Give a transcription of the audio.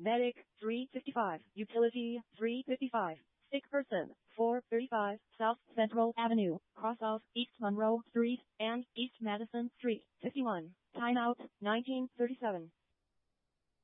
Medic, 355. Utility, 355. Sick person, 435. South Central Avenue, cross of East Monroe Street and East Madison Street, 51. Timeout, 1937.